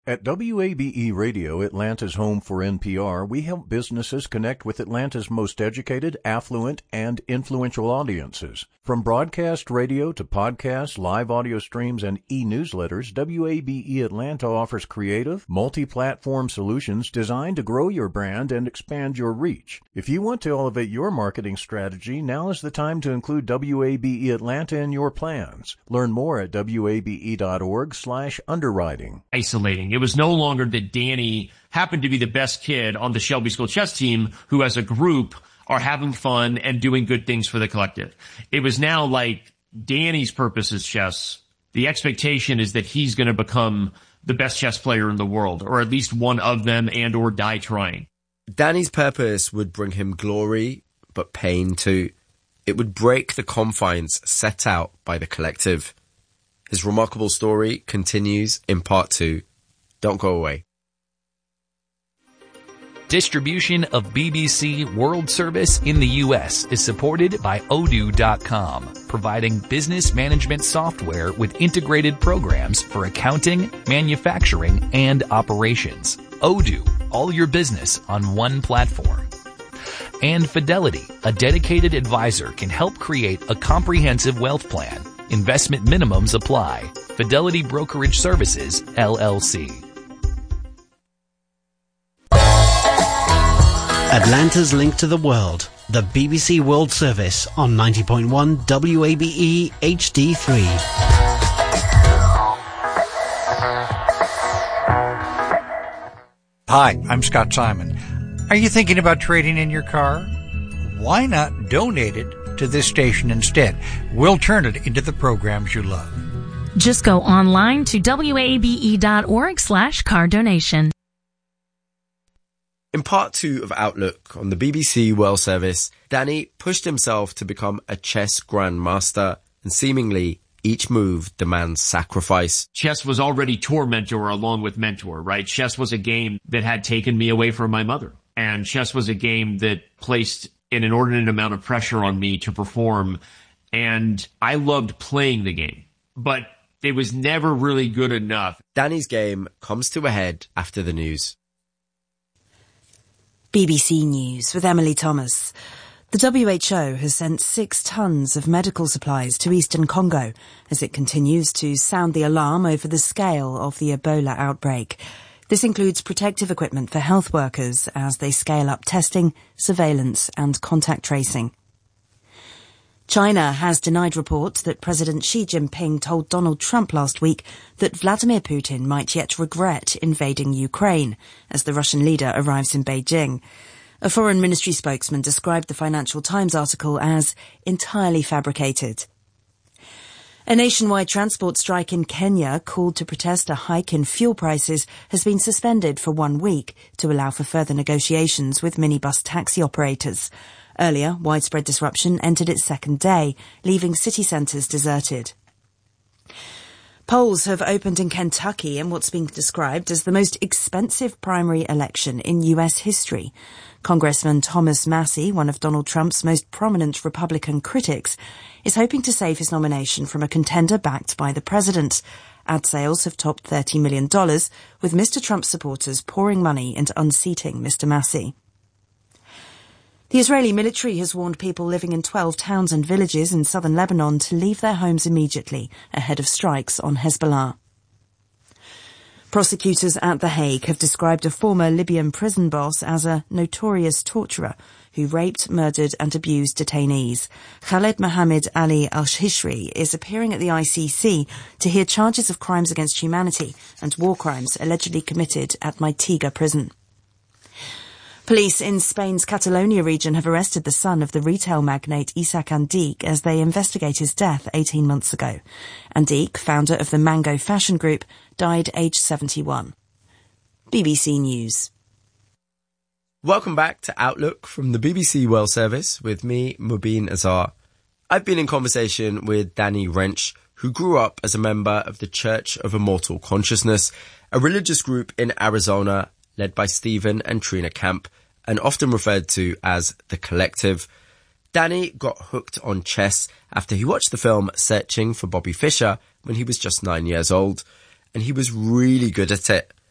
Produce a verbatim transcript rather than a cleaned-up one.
At W A B E Radio, Atlanta's home for N P R, we help businesses connect with Atlanta's most educated, affluent, and influential audiences. From broadcast radio to podcasts, live audio streams, and e-newsletters, W A B E Atlanta offers creative, multi-platform solutions designed to grow your brand and expand your reach. If you want to elevate your marketing strategy, now is the time to include W A B E Atlanta in your plans. Learn more at W A B E dot org slash underwriting. Isolating. It was no longer that Danny happened to be the best kid on the Shelby School chess team who as a group are having fun and doing good things for the collective. It was now like Danny's purpose is chess. The expectation is that he's going to become the best chess player in the world, or at least one of them, and or die trying. Danny's purpose would bring him glory, but pain too. It would break the confines set out by the collective. His remarkable story continues in part two. Don't go away. Distribution of B B C World Service in the U S is supported by Odoo dot com, providing business management software with integrated programs for accounting, manufacturing, and operations. Odoo, all your business on one platform. And Fidelity, a dedicated advisor, can help create a comprehensive wealth plan. Investment minimums apply. Fidelity Brokerage Services, L L C. Atlanta's link to the world, the B B C World Service on ninety point one W A B E H D three. Hi, I'm Scott Simon. Are you thinking about trading in your car? Why not donate it to this station instead? We'll turn it into the programs you love. Just go online to W A B E dot org slash car donation. In part two of Outlook on the B B C World Service, Danny pushed himself to become a chess grandmaster, and seemingly each move demands sacrifice. Chess was already tour mentor along with mentor, right? Chess was a game that had taken me away from my mother. And chess was a game that placed an inordinate amount of pressure on me to perform. And I loved playing the game, but it was never really good enough. Danny's game comes to a head after the news. B B C News with Emily Thomas. The W H O has sent six tons of medical supplies to eastern Congo as it continues to sound the alarm over the scale of the Ebola outbreak. This includes protective equipment for health workers as they scale up testing, surveillance and contact tracing. China has denied reports that President Xi Jinping told Donald Trump last week that Vladimir Putin might yet regret invading Ukraine as the Russian leader arrives in Beijing. A foreign ministry spokesman described the Financial Times article as entirely fabricated. A nationwide transport strike in Kenya called to protest a hike in fuel prices has been suspended for one week to allow for further negotiations with minibus taxi operators. Earlier, widespread disruption entered its second day, leaving city centres deserted. Polls have opened in Kentucky in what's being described as the most expensive primary election in U S history. Congressman Thomas Massie, one of Donald Trump's most prominent Republican critics, is hoping to save his nomination from a contender backed by the president. Ad sales have topped thirty million dollars, with Mister Trump's supporters pouring money into unseating Mister Massie. The Israeli military has warned people living in twelve towns and villages in southern Lebanon to leave their homes immediately ahead of strikes on Hezbollah. Prosecutors at The Hague have described a former Libyan prison boss as a notorious torturer who raped, murdered and abused detainees. Khaled Mohammed Ali al-Shishri is appearing at the I C C to hear charges of crimes against humanity and war crimes allegedly committed at Maitiga prison. Police in Spain's Catalonia region have arrested the son of the retail magnate Isaac Andique as they investigate his death eighteen months ago. Andique, founder of the Mango fashion group, died aged seventy-one. B B C News. Welcome back to Outlook from the B B C World Service with me, Mubin Azar. I've been in conversation with Danny Wrench, who grew up as a member of the Church of Immortal Consciousness, a religious group in Arizona led by Stephen and Trina Camp, and often referred to as the Collective. Danny got hooked on chess after he watched the film Searching for Bobby Fischer when he was just nine years old, and he was really good at it.